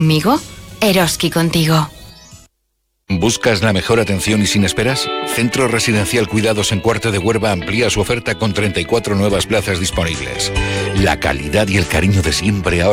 Conmigo, Eroski contigo. ¿Buscas la mejor atención y sin esperas? Centro Residencial Cuidados en Cuarto de Huerva amplía su oferta con 34 nuevas plazas disponibles. La calidad y el cariño de siempre ahora